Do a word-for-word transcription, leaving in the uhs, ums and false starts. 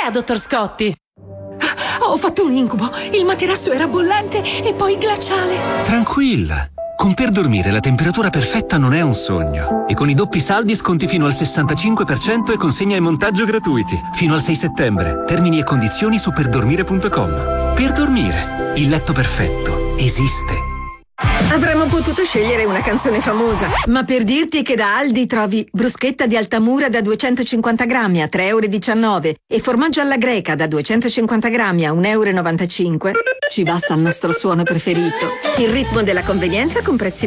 Icea, dottor Scotti. Ho fatto un incubo. Il materasso era bollente e poi glaciale. Tranquilla. Con Per Dormire la temperatura perfetta non è un sogno. E con i doppi saldi sconti fino al sessantacinque per cento e consegna e montaggio gratuiti. Fino al sei settembre. Termini e condizioni su perdormire punto com. Per Dormire. Il letto perfetto esiste. Avremmo potuto scegliere una canzone famosa, ma per dirti che da Aldi trovi bruschetta di Altamura da duecentocinquanta grammi a tre e diciannove euro e formaggio alla greca da duecentocinquanta grammi a un e novantacinque euro, ci basta il nostro suono preferito. Il ritmo della convenienza con prezzi